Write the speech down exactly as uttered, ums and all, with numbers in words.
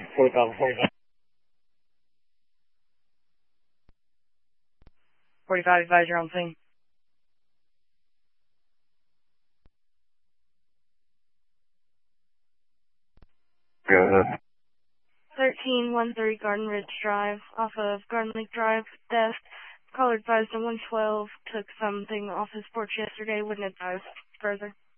forty-five, forty-five. forty-five, advisor on scene. Go ahead. thirteen one three Garden Ridge Drive, off of Garden Lake Drive, desk. Caller advised on one twelve, took something off his porch yesterday, wouldn't advise further.